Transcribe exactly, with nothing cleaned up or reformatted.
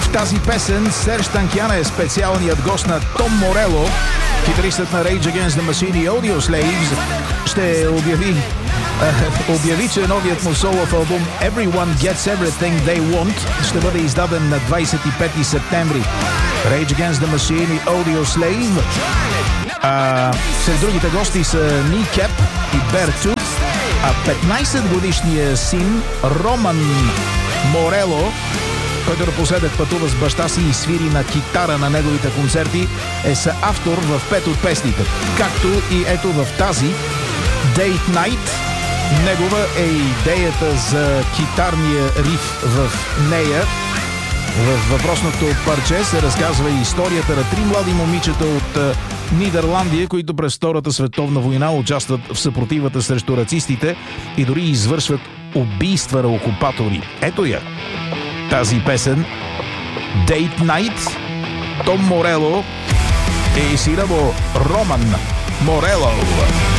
В тази песен Серж Танкян е специалният гост на Том Морело, китаристът на Rage Against the Machine и Audioslaves, ще обяви, uh, обяви, че новият му солов албум Everyone Gets Everything They Want ще бъде издаден на двадесет и пети септември. Rage Against the Machine и Audioslave. А, сред другите гости са Kneecap и Beartooth, а петнадесетгодишният син Роман Морело, който напоследък пътува с баща си и свири на китара на неговите концерти, е съавтор в пет от песните. Както и ето в тази Date Night. Негова е идеята за китарния риф в нея. В въпросното парче се разказва и историята на три млади момичета от Нидерландия, които през Втората световна война участват в съпротивата срещу нацистите и дори извършват убийства на окупатори. Ето я тази песен Date Night, Том Морело и сина му Роман Морело.